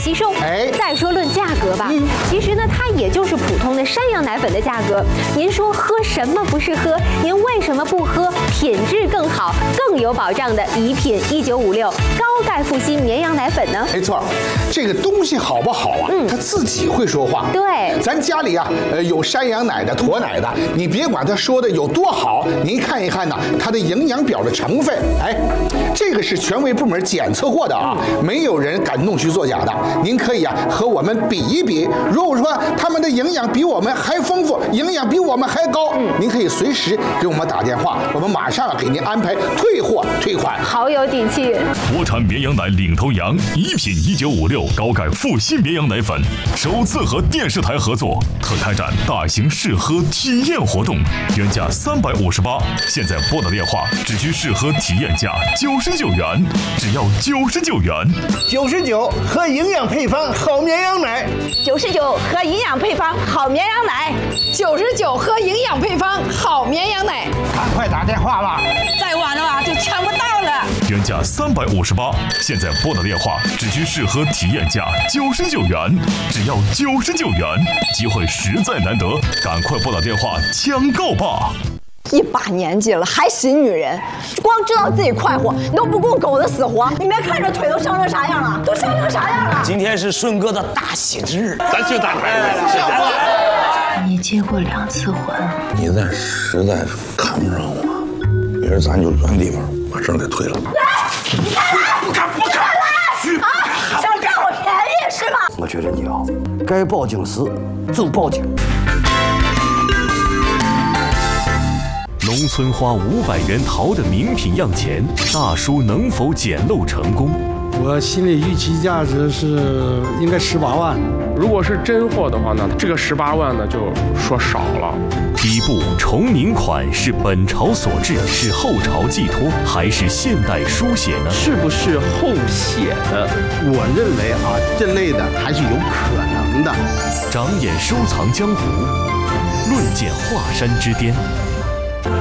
吸收。再说论价格吧，其实呢，它也就是普通的山羊奶粉的价格。您说喝什么不是喝？您为什么不喝品质更好、更有保障的宜品1956高钙复吸绵羊奶粉呢？ 没错，这个东西好不好啊？它自己会说话。 对， 咱家里啊，有山羊奶的、驼奶的，你别管它说的有多好，您看一看呢，它的营养表的成分，这个是权威部门检测过的啊，没有人敢弄虚作假的。您可以啊和我们比一比，如果说他们的营养比我们还丰富，营养比我们还高，您可以随时给我们打电话，我们马上给您安排退货退款。 好有底气！ 国产绵羊奶领头羊，宜品1956高钙复吸绵羊奶粉首次和电视台合作，特开展大型试喝体验活动，原价358，现在拨打电话只需试喝体验价99元，只要99元。 99和营养配方好绵羊奶 ，99和营养配方好绵羊奶 ，99和营养配方好绵羊奶， 赶快打电话吧， 再晚的话就抢不到了。 原价358，现在拨打电话只需试喝体验价99元，只要99元，机会实在难得，赶快拨打电话抢购吧！ 一把年纪了还洗女人，光知道自己快活，你都不顾狗的死活。你没看这腿都伤成啥样了？都伤成啥样了？ 今天是顺哥的大喜之日， 咱去打牌了。 你结过2次婚， 你再实在是看不上我，明儿咱就原地方把证给退了。 你看他，不看啊！想占我便宜是吧？ 我觉得你啊，该报警时就报警。 农村花500元淘的名品样钱，大叔能否捡漏成功？ 我心里预期价值是应该18万。 如果是真货的话呢，这个18万呢就说少了。 第一步，崇宁款是本朝所制，是后朝寄托，还是现代书写呢？ 是不是后写的？ 我认为啊，这类的还是有可能的。 长眼收藏江湖，论剑华山之巅。